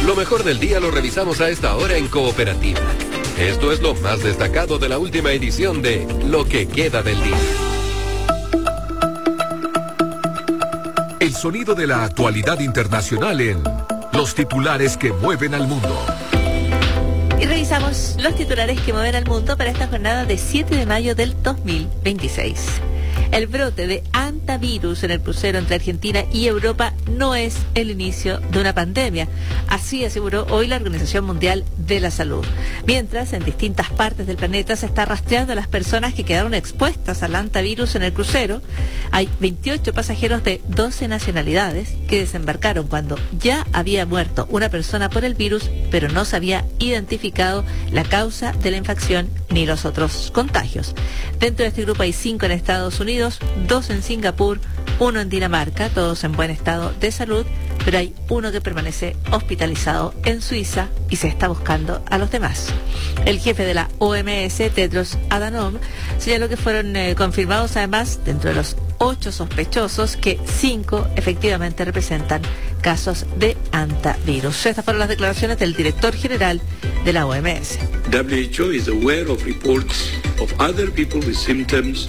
Lo mejor del día lo revisamos a esta hora en Cooperativa. Esto es lo más destacado de la última edición de Lo que queda del día. El sonido de la actualidad internacional en Los titulares que mueven al mundo. Y revisamos los titulares que mueven al mundo para esta jornada de 7 de mayo del 2026. El brote de hantavirus en el crucero entre Argentina y Europa no es el inicio de una pandemia. Así aseguró hoy la Organización Mundial de la Salud. Mientras, en distintas partes del planeta se está rastreando a las personas que quedaron expuestas al hantavirus en el crucero. Hay 28 pasajeros de 12 nacionalidades que desembarcaron cuando ya había muerto una persona por el virus, pero no se había identificado la causa de la infección ni los otros contagios. Dentro de este grupo hay 5 en Estados Unidos, 2 en Singapur, 1 en Dinamarca, todos en buen estado de salud, pero hay uno que permanece hospitalizado en Suiza y se está buscando a los demás. El jefe de la OMS, Tedros Adhanom, señaló que fueron confirmados además dentro de los 8 sospechosos que 5 efectivamente representan casos de hantavirus. Estas fueron las declaraciones del director general de la OMS. WHO is aware of reports of other people with symptoms.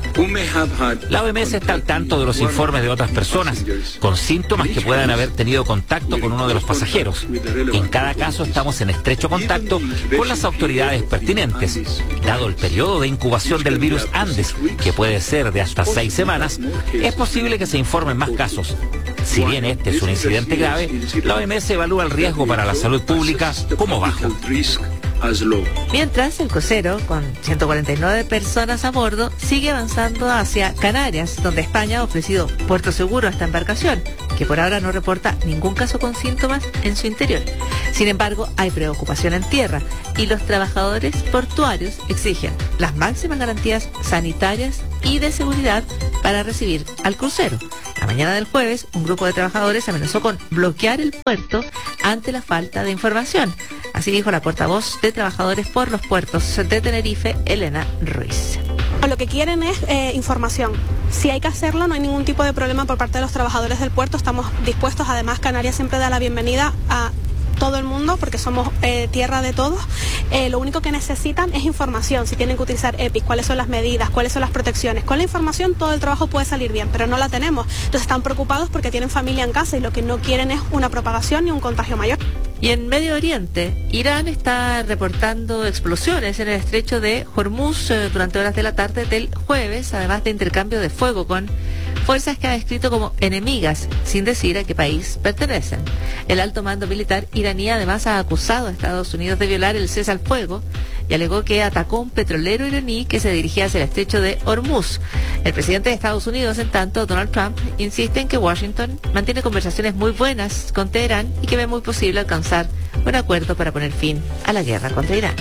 La OMS está al tanto de los informes de otras personas con síntomas que puedan haber tenido contacto con uno de los pasajeros. En cada caso estamos en estrecho contacto con las autoridades pertinentes. Dado el periodo de incubación del virus Andes, que puede ser de hasta 6 semanas, es posible que se informen más casos. Si bien este es un incidente grave, la OMS evalúa el riesgo para la salud pública como bajo. Mientras, el crucero, con 149 personas a bordo, sigue avanzando hacia Canarias, donde España ha ofrecido puerto seguro a esta embarcación, que por ahora no reporta ningún caso con síntomas en su interior. Sin embargo, hay preocupación en tierra y los trabajadores portuarios exigen las máximas garantías sanitarias y de seguridad para recibir al crucero. La mañana del jueves, un grupo de trabajadores amenazó con bloquear el puerto ante la falta de información. Así dijo la portavoz de Trabajadores por los Puertos de Tenerife, Elena Ruiz. Lo que quieren es información. Si hay que hacerlo, no hay ningún tipo de problema por parte de los trabajadores del puerto. Estamos dispuestos, además Canarias siempre da la bienvenida a todo el mundo porque somos tierra de todos. Lo único que necesitan es información, si tienen que utilizar EPIs, cuáles son las medidas, cuáles son las protecciones. Con la información todo el trabajo puede salir bien, pero no la tenemos. Entonces están preocupados porque tienen familia en casa y lo que no quieren es una propagación ni un contagio mayor. Y en Medio Oriente, Irán está reportando explosiones en el estrecho de Hormuz durante horas de la tarde del jueves, además de intercambio de fuego con fuerzas que ha descrito como enemigas, sin decir a qué país pertenecen. El alto mando militar iraní además ha acusado a Estados Unidos de violar el cese al fuego y alegó que atacó un petrolero iraní que se dirigía hacia el estrecho de Hormuz. El presidente de Estados Unidos, en tanto, Donald Trump, insiste en que Washington mantiene conversaciones muy buenas con Teherán y que ve muy posible alcanzar un acuerdo para poner fin a la guerra contra Irán.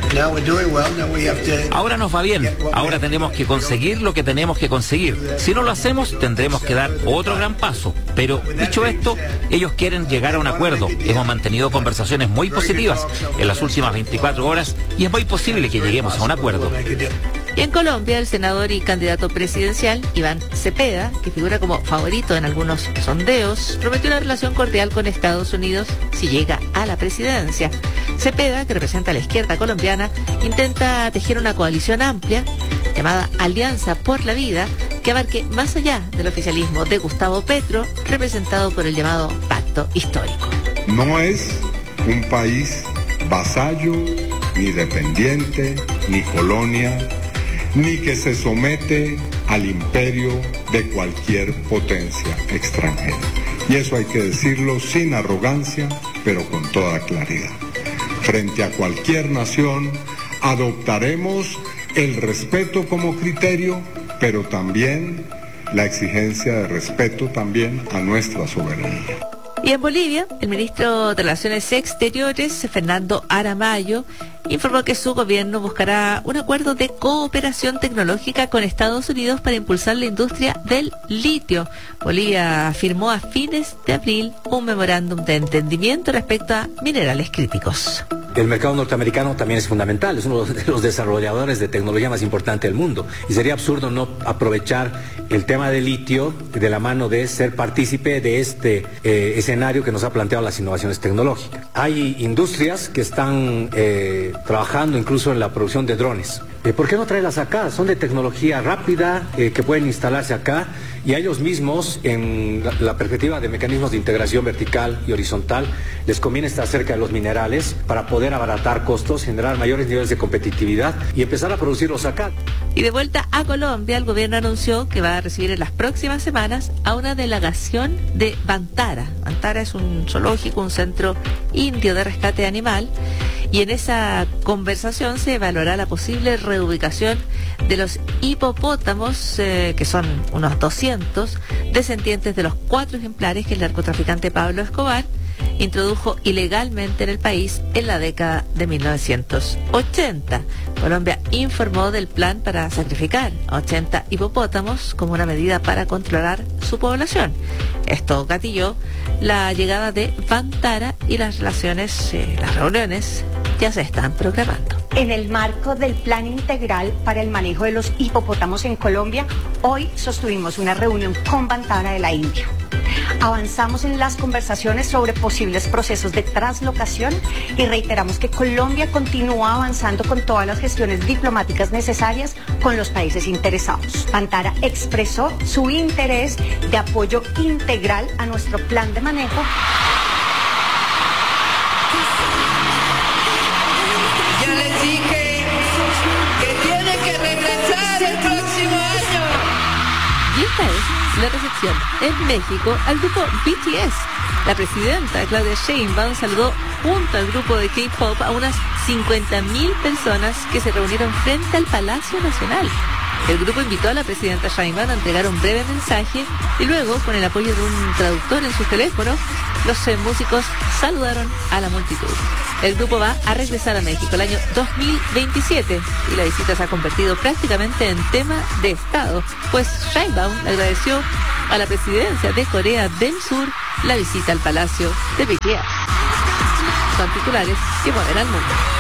Ahora nos va bien, ahora tenemos que conseguir lo que tenemos que conseguir. Si no lo hacemos, tendremos que dar otro gran paso. Pero, dicho esto, ellos quieren llegar a un acuerdo. Hemos mantenido conversaciones muy positivas en las últimas 24 horas y es muy posible que lleguemos a un acuerdo. Y en Colombia, el senador y candidato presidencial, Iván Cepeda, que figura como favorito en algunos sondeos, prometió una relación cordial con Estados Unidos si llega a la presidencia. Cepeda, que representa a la izquierda colombiana, intenta tejer una coalición amplia llamada Alianza por la Vida, que abarque más allá del oficialismo de Gustavo Petro, representado por el llamado Pacto Histórico. No es un país vasallo, ni dependiente, ni colonia, ni que se somete al imperio de cualquier potencia extranjera. Y eso hay que decirlo sin arrogancia, pero con toda claridad. Frente a cualquier nación, adoptaremos el respeto como criterio, pero también la exigencia de respeto también a nuestra soberanía. Y en Bolivia, el ministro de Relaciones Exteriores, Fernando Aramayo, informó que su gobierno buscará un acuerdo de cooperación tecnológica con Estados Unidos para impulsar la industria del litio. Bolivia firmó a fines de abril un memorándum de entendimiento respecto a minerales críticos. El mercado norteamericano también es fundamental, es uno de los desarrolladores de tecnología más importante del mundo. Y sería absurdo no aprovechar el tema del litio de la mano de ser partícipe de este escenario que nos ha planteado las innovaciones tecnológicas. Hay industrias que están trabajando incluso en la producción de drones. ¿Por qué no traerlas acá? Son de tecnología rápida, que pueden instalarse acá, y a ellos mismos, en la perspectiva de mecanismos de integración vertical y horizontal, les conviene estar cerca de los minerales para poder abaratar costos, generar mayores niveles de competitividad y empezar a producirlos acá. Y de vuelta a Colombia, el gobierno anunció que va a recibir en las próximas semanas a una delegación de Vantara. Vantara es un zoológico, un centro indio de rescate animal, y en esa conversación se evaluará la posible reubicación de los hipopótamos, que son unos 200, descendientes de los 4 ejemplares que el narcotraficante Pablo Escobar introdujo ilegalmente en el país en la década de 1980. Colombia informó del plan para sacrificar a 80 hipopótamos como una medida para controlar su población. Esto gatilló la llegada de Vantara y las reuniones ya se están programando. En el marco del Plan Integral para el Manejo de los Hipopótamos en Colombia, hoy sostuvimos una reunión con Vantara de la India. Avanzamos en las conversaciones sobre posibles procesos de traslocación y reiteramos que Colombia continúa avanzando con todas las gestiones diplomáticas necesarias con los países interesados. Vantara expresó su interés de apoyo integral a nuestro plan de manejo. Ya les dije que tiene que regresar el próximo año. Y esta es la recepción en México al grupo BTS. La presidenta Claudia Sheinbaum saludó junto al grupo de K-pop a unas 50.000 personas que se reunieron frente al Palacio Nacional. El grupo invitó a la presidenta Sheinbaum a entregar un breve mensaje y luego, con el apoyo de un traductor en sus teléfonos, los músicos saludaron a la multitud. El grupo va a regresar a México el año 2027 y la visita se ha convertido prácticamente en tema de Estado, pues Sheinbaum le agradeció a la presidencia de Corea del Sur la visita al Palacio de BTS. Son titulares que mueven al mundo.